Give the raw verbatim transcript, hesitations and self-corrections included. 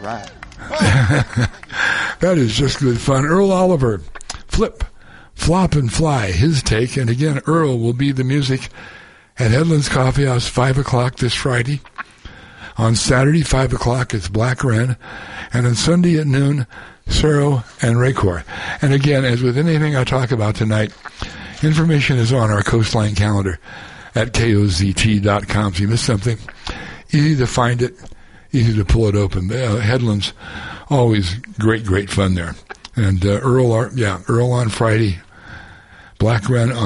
right. That is just good fun. Earl Oliver, Flip, Flop and Fly, his take. And again, Earl will be the music at Headlands Coffee House, five o'clock this Friday. On Saturday, five o'clock, it's Black Wren. And on Sunday at noon, Suro and Raycor. And again, as with anything I talk about tonight, information is on our Coastline calendar at K O Z T dot com. If you missed something, easy to find it, easy to pull it open. Uh, Headlands, always great, great fun there. And uh, Earl, yeah, Earl on Friday, Black Wren on